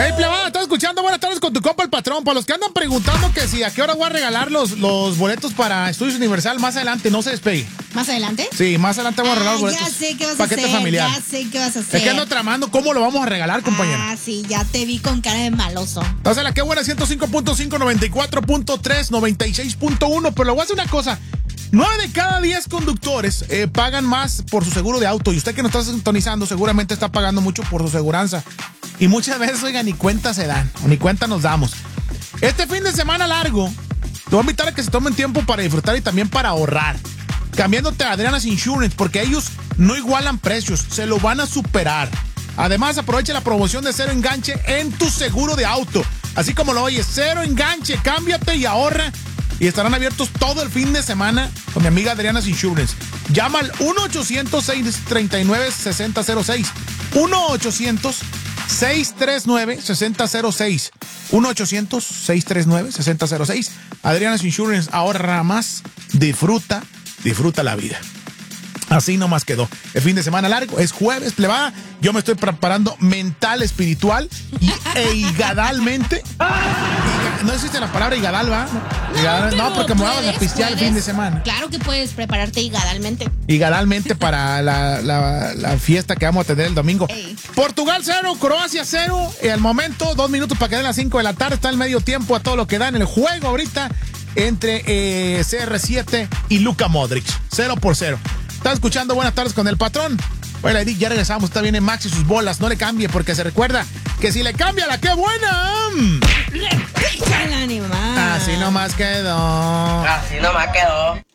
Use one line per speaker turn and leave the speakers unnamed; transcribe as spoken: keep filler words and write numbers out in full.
Hey, plebada, estás escuchando Buenas tardes con tu compa el patrón. Para los que andan preguntando que si a qué hora voy a regalar los, los boletos para Estudios Universal más adelante, no se despegue.
¿Más adelante?
Sí, más adelante vamos ah, a regalar los boletos.
Ya sé qué vas a
Paquete
hacer.
familiar.
Ya sé qué vas a hacer.
Es que ando tramando cómo lo vamos a regalar, compañero.
Ah, sí, ya te vi con cara de maloso.
Entonces, la que buena, ciento cinco punto cinco, noventa y cuatro punto tres, noventa y seis punto uno. Pero le voy a hacer una cosa. Nueve de cada diez conductores eh, pagan más por su seguro de auto. Y usted que nos está sintonizando seguramente está pagando mucho por su seguranza. Y muchas veces, oiga, ni cuenta se dan, o ni cuenta nos damos. Este fin de semana largo, te voy a invitar a que se tomen tiempo para disfrutar y también para ahorrar. Cambiándote a Adriana's Insurance, porque ellos no igualan precios, se lo van a superar. Además, aprovecha la promoción de cero enganche en tu seguro de auto. Así como lo oyes, cero enganche, cámbiate y ahorra. Y estarán abiertos todo el fin de semana con mi amiga Adriana's Insurance. Llama al uno ochocientos, seis tres nueve, seis cero cero seis. uno ochocientos, seis tres nueve, seis cero cero seis. uno ochocientos, seis tres nueve, seis cero cero seis. Adriana's Insurance, ahorra más, disfruta, disfruta la vida. Así nomás quedó. El fin de semana largo, es jueves, plebada. Yo me estoy preparando mental, espiritual y, e higadalmente. No existe la palabra higadal, ¿va?
No,
Higadal, no porque me vamos a pistear
puedes,
el fin de semana.
Claro que puedes prepararte higadalmente.
Higadalmente para la, la, la fiesta que vamos a tener el domingo.
Ey.
Portugal cero, Croacia cero. Y al momento, dos minutos para que den las cinco de la tarde. Está el medio tiempo a todo lo que da en el juego ahorita entre eh, C R siete y Luka Modric. Cero por cero. Estás escuchando Buenas tardes con el patrón. Bueno, Edith, ya regresamos. Está bien en Max y sus bolas. No le cambie porque se recuerda que si le cambia la ¡qué buena!
Le pica el animal.
Así nomás quedó.
Así nomás quedó.